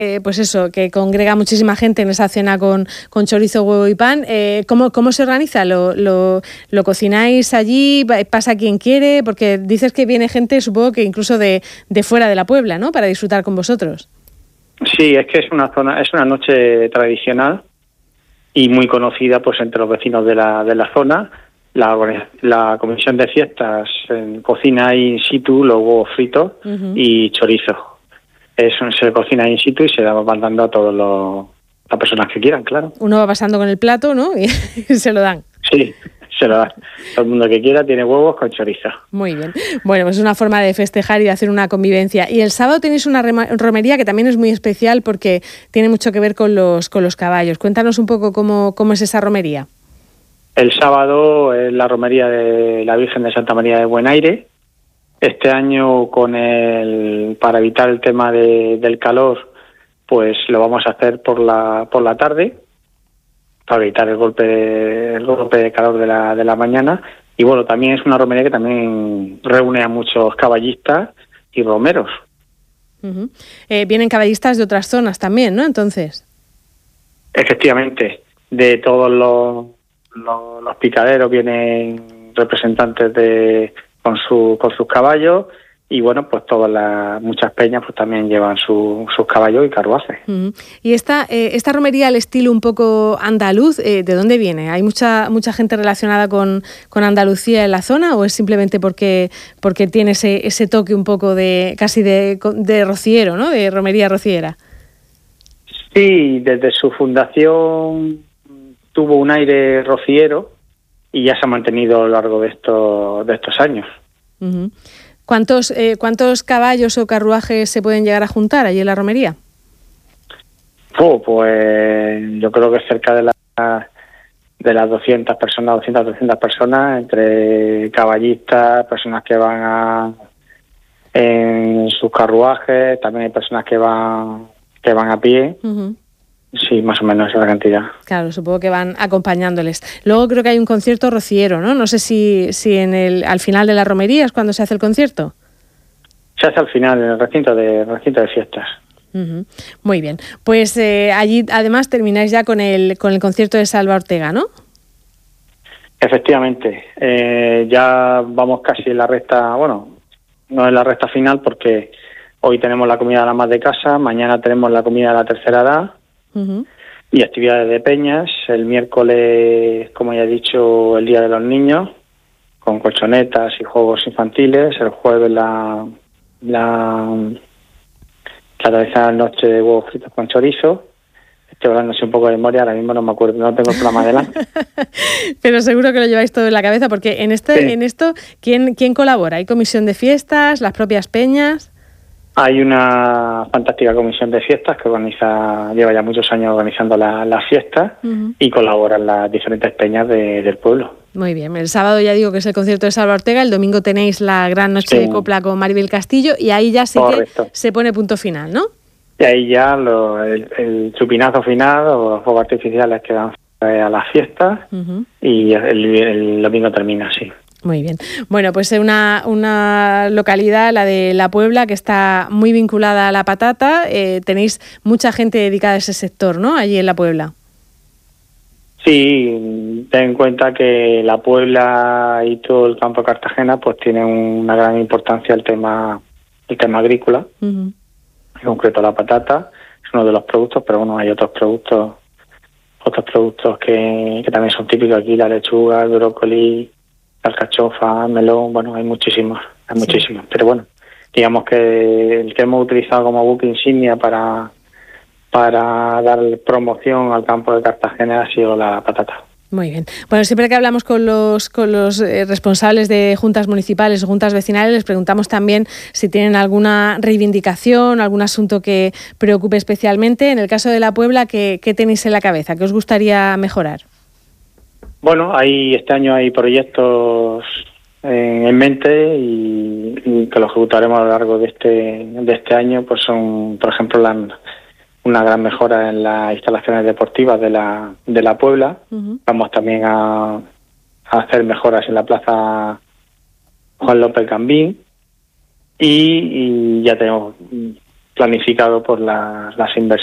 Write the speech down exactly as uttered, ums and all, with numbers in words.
Eh, pues eso, que congrega muchísima gente en esa cena con, con chorizo, huevo y pan. Eh, ¿cómo, ¿Cómo se organiza? ¿Lo, lo, ¿Lo cocináis allí? ¿Pasa quien quiere? Porque dices que viene gente, supongo que incluso de, de fuera de la Puebla, ¿no? Para disfrutar con vosotros. Sí, es que es una zona, es una noche tradicional y muy conocida pues entre los vecinos de la, de la zona. La, la comisión de fiestas eh, cocina in situ los huevos fritos uh-huh. y chorizo. Eso se cocina in situ y se va dando a todas las personas que quieran, claro. Uno va pasando con el plato, ¿no? Y se lo dan. Sí, se lo dan. Todo el mundo que quiera tiene huevos con chorizo. Muy bien. Bueno, pues es una forma de festejar y de hacer una convivencia. Y el sábado tenéis una romería que también es muy especial porque tiene mucho que ver con los, con los caballos. Cuéntanos un poco cómo, cómo es esa romería. El sábado es la romería de la Virgen de Santa María de Buen Aire. Este año, con el para evitar el tema de, del calor, pues lo vamos a hacer por la por la tarde, para evitar el golpe de, el golpe de calor de la de la mañana. Y bueno, también es una romería que también reúne a muchos caballistas y romeros. Uh-huh. Eh, vienen caballistas de otras zonas también, ¿no? Entonces. Efectivamente, de todos los, los, los picaderos vienen representantes de con su con sus caballos y bueno, pues todas las muchas peñas pues también llevan su, sus caballos y carruajes. Uh-huh. Y esta eh, esta romería al estilo un poco andaluz, eh, ¿de dónde viene? ¿Hay mucha mucha gente relacionada con, con Andalucía en la zona o es simplemente porque porque tiene ese ese toque un poco de casi de, de rociero, ¿no? De romería rociera. Sí, desde su fundación tuvo un aire rociero y ya se ha mantenido a lo largo de estos de estos años. Uh-huh. ¿Cuántos eh, cuántos caballos o carruajes se pueden llegar a juntar allí en la romería? Oh, pues yo creo que cerca de las de las doscientas personas, doscientas, trescientas personas, entre caballistas, personas que van a, en sus carruajes, también hay personas que van que van a pie. Uh-huh. Sí, más o menos esa es la cantidad. Claro, supongo que van acompañándoles. Luego creo que hay un concierto rociero, ¿no? No sé si, si en el al final de la romería es cuando se hace el concierto. Se hace al final, en el recinto de recinto de fiestas. Uh-huh. Muy bien. Pues eh, allí además termináis ya con el con el concierto de Salva Ortega, ¿no? Efectivamente. Eh, ya vamos casi en la recta, bueno, no en la recta final porque hoy tenemos la comida de la más de casa, mañana tenemos la comida de la tercera edad. Uh-huh. Y actividades de peñas. El miércoles, como ya he dicho, el Día de los Niños, con colchonetas y juegos infantiles. El jueves la la, la tradicional noche de huevos fritos con chorizo. Estoy hablando así un poco de memoria, ahora mismo no me acuerdo, no tengo el programa delante. Pero seguro que lo lleváis todo en la cabeza, porque en este sí. en esto, ¿quién, ¿quién colabora? ¿Hay comisión de fiestas, las propias peñas? Hay una fantástica comisión de fiestas que organiza, lleva ya muchos años organizando las la fiestas uh-huh. y colaboran las diferentes peñas de, del pueblo. Muy bien, el sábado ya digo que es el concierto de Salva Ortega, el domingo tenéis la gran noche sí. de copla con Maribel Castillo y ahí ya sí Correcto. que se pone punto final, ¿no? Y ahí ya lo, el, el chupinazo final o los fuegos artificiales que dan a las fiestas uh-huh. y el, el domingo termina así. Muy bien. Bueno, pues una, una localidad, la de La Puebla, que está muy vinculada a la patata. Eh, tenéis mucha gente dedicada a ese sector, ¿no? Allí en La Puebla. Sí, ten en cuenta que La Puebla y todo el campo de Cartagena pues tiene una gran importancia el tema el tema agrícola. Uh-huh. En concreto la patata es uno de los productos, pero bueno, hay otros productos otros productos que, que también son típicos aquí, la lechuga, el brócoli, alcachofa, melón, bueno, hay muchísimos, hay sí. muchísimos. Pero bueno, digamos que el que hemos utilizado como buque insignia para, para dar promoción al campo de Cartagena ha sido la patata. Muy bien. Bueno, siempre que hablamos con los con los eh, responsables de juntas municipales o juntas vecinales, les preguntamos también si tienen alguna reivindicación, algún asunto que preocupe especialmente. En el caso de La Puebla, ¿qué, qué tenéis en la cabeza? ¿Qué os gustaría mejorar? Bueno, hay este año hay proyectos eh, en mente y, y que los ejecutaremos a lo largo de este de este año, pues son, por ejemplo, la, una gran mejora en las instalaciones deportivas de la de la Puebla. Uh-huh. Vamos también a, a hacer mejoras en la plaza Juan López Gambín y, y ya tenemos planificado por las, las inversiones